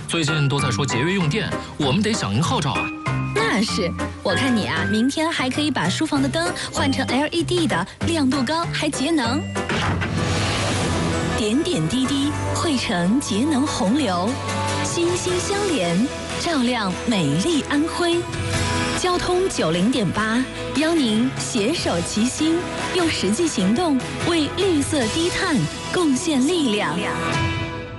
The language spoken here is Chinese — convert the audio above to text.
最近都在说节约用电，我们得响应号召啊。 那是，我看你啊，明天还可以把书房的灯换成 LED 的，亮度高还节能。点点滴滴汇成节能洪流，心心相连，照亮美丽安徽。交通90.8，邀您携手齐心，用实际行动为绿色低碳贡献力量。